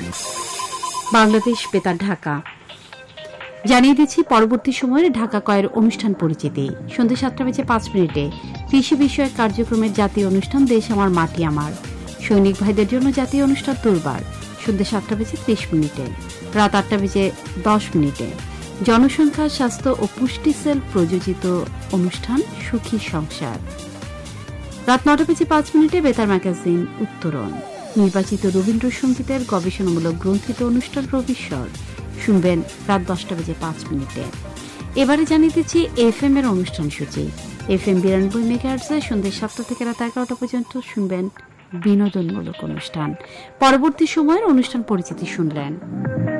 বাংলাদেশ বেতার ঢাকা জানিয়ে দিচ্ছি পরবর্তী সময়ের ঢাকা কয়ের অনুষ্ঠান পরিচিতি। সন্ধ্যা 7:05 কৃষি বিষয়ক কার্যক্রমের জাতীয় অনুষ্ঠান দেশ আমার মাটি আমার, সৈনিক ভাইদের জন্য জাতীয় অনুষ্ঠান দুর্বার সন্ধ্যা 7:30, রাত 8:10 জনসংখ্যা স্বাস্থ্য ও পুষ্টি সেল প্রযোজিত অনুষ্ঠান সুখী সংসার, রাত 9:05 বেতার ম্যাগাজিন উত্তরণ, নির্বাচিত রবীন্দ্রসঙ্গীতের গবেষণামূলক গ্রন্থিত অনুষ্ঠান রবিস্বর শুনবেন রাত 10:05। এবারে জানিয়ে দিচ্ছি এফএম এর অনুষ্ঠান সূচি। এফএম 92 মেগাহার্টজে সন্ধ্যা 7 থেকে রাত 11টা পর্যন্ত শুনবেন বিনোদনমূলক অনুষ্ঠান। পরবর্তী সময়ের অনুষ্ঠান পরিচিতি শুনলেন।